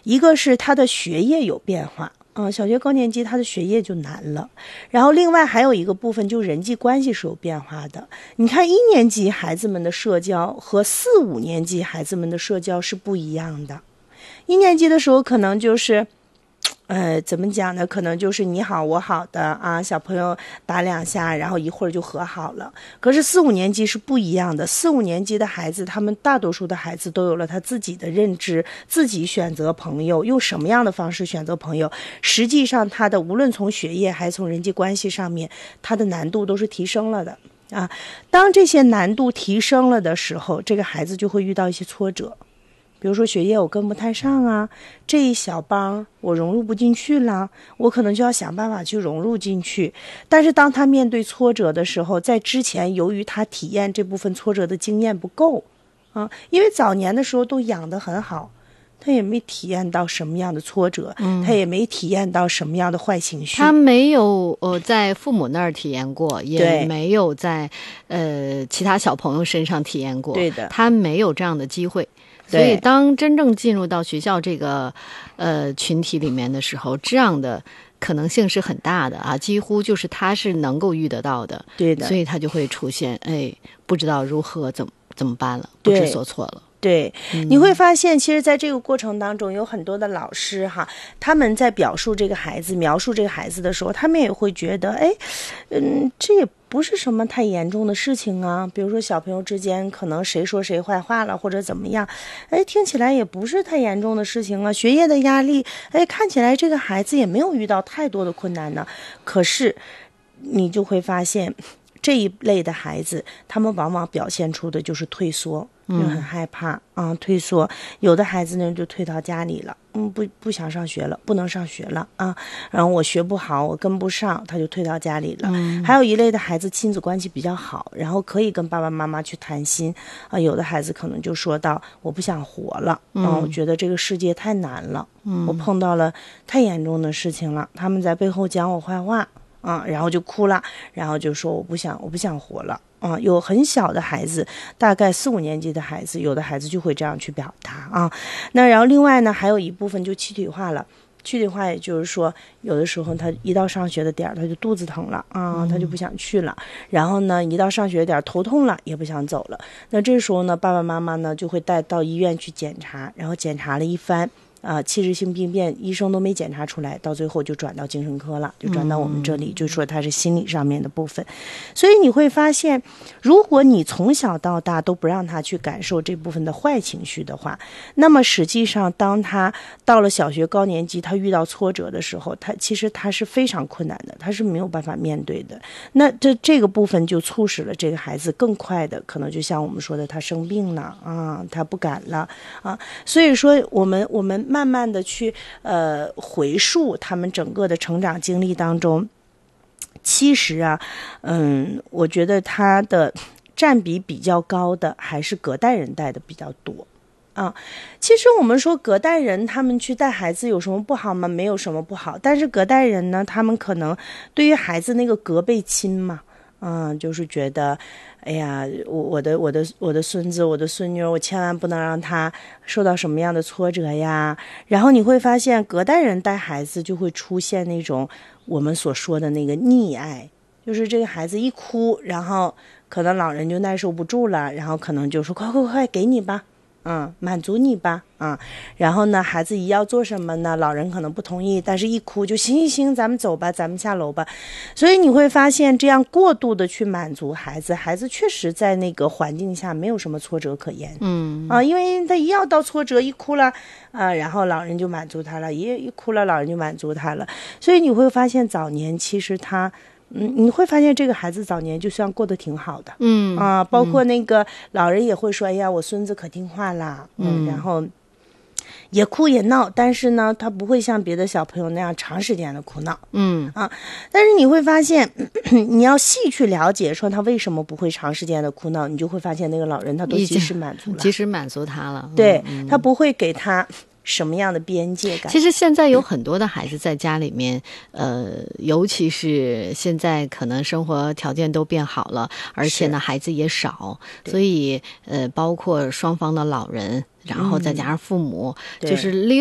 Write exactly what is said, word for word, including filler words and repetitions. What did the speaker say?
一个是他的学业有变化。嗯，小学高年级他的学业就难了，然后另外还有一个部分就人际关系是有变化的。你看一年级孩子们的社交和四五年级孩子们的社交是不一样的。一年级的时候可能就是呃，怎么讲呢？可能就是你好我好的啊，小朋友打两下，然后一会儿就和好了。可是四五年级是不一样的，四五年级的孩子，他们大多数的孩子都有了他自己的认知，自己选择朋友，用什么样的方式选择朋友，实际上他的无论从学业还是从人际关系上面，他的难度都是提升了的啊。当这些难度提升了的时候，这个孩子就会遇到一些挫折。比如说学业我跟不太上啊，这一小帮我融入不进去了，我可能就要想办法去融入进去。但是当他面对挫折的时候，在之前由于他体验这部分挫折的经验不够啊，因为早年的时候都养得很好，他也没体验到什么样的挫折、嗯、他也没体验到什么样的坏情绪， 他没有呃在父母那儿体验过，也没有在呃其他小朋友身上体验过， 对的， 他没有这样的机会。所以当真正进入到学校这个呃群体里面的时候，这样的可能性是很大的啊，几乎就是他是能够遇得到的。 对的， 所以他就会出现哎不知道如何怎么怎么办了，不知所措了。 对，你会发现其实在这个过程当中有很多的老师哈，他们在表述这个孩子描述这个孩子的时候，他们也会觉得哎嗯，这也不是什么太严重的事情啊，比如说小朋友之间可能谁说谁坏话了或者怎么样，哎，听起来也不是太严重的事情啊。学业的压力，哎，看起来这个孩子也没有遇到太多的困难呢。可是你就会发现这一类的孩子，他们往往表现出的就是退缩，就很害怕啊、嗯，退缩。有的孩子呢就退到家里了，嗯，不不想上学了，不能上学了啊。然后我学不好，我跟不上，他就退到家里了。嗯、还有一类的孩子亲子关系比较好，然后可以跟爸爸妈妈去谈心啊。有的孩子可能就说到我不想活了，嗯、啊，我觉得这个世界太难了，嗯，我碰到了太严重的事情了，他们在背后讲我坏话。嗯，然后就哭了，然后就说我不想我不想活了。嗯，有很小的孩子，大概四五年级的孩子，有的孩子就会这样去表达啊。那然后另外呢，还有一部分就躯体化了。躯体化也就是说，有的时候他一到上学的点儿，他就肚子疼了啊，他就不想去了。然后呢，一到上学点儿头痛了，也不想走了。那这时候呢，爸爸妈妈呢就会带到医院去检查，然后检查了一番。啊、呃，器质性病变，医生都没检查出来，到最后就转到精神科了，就转到我们这里，嗯、就说它是心理上面的部分。所以你会发现，如果你从小到大都不让他去感受这部分的坏情绪的话，那么实际上当他到了小学高年级，他遇到挫折的时候，他其实他是非常困难的，他是没有办法面对的。那这这个部分就促使了这个孩子更快的，可能就像我们说的，他生病了啊，他不敢了啊。所以说，我们我们。慢慢的去呃回溯他们整个的成长经历当中，其实啊，嗯，我觉得他的占比比较高的还是隔代人带的比较多啊。其实我们说隔代人他们去带孩子有什么不好吗？没有什么不好，但是隔代人呢，他们可能对于孩子那个隔辈亲嘛。嗯，就是觉得，哎呀，我我的我的我的孙子，我的孙女，我千万不能让他受到什么样的挫折呀。然后你会发现，隔代人带孩子就会出现那种我们所说的那个溺爱，就是这个孩子一哭，然后可能老人就耐受不住了，然后可能就说快快快给你吧。嗯，满足你吧，嗯，然后呢，孩子一要做什么呢？老人可能不同意，但是一哭就行行行，咱们走吧，咱们下楼吧。所以你会发现，这样过度的去满足孩子，孩子确实在那个环境下没有什么挫折可言，嗯啊，因为他一要到挫折，一哭了啊，然后老人就满足他了，一一哭了，老人就满足他了。所以你会发现，早年其实他。嗯，你会发现这个孩子早年就算过得挺好的，嗯啊，包括那个老人也会说，哎呀，我孙子可听话啦，嗯，然后也哭也闹，但是呢，他不会像别的小朋友那样长时间的哭闹，嗯啊，但是你会发现，你要细去了解，说他为什么不会长时间的哭闹，你就会发现那个老人他都及时满足了， 及时满足他了， 对、嗯、他不会给他。什么样的边界感？ 其实现在有很多的孩子在家里面，呃，尤其是现在可能生活条件都变好了，而且呢孩子也少，所以呃，包括双方的老人，然后再加上父母，嗯、就是利用。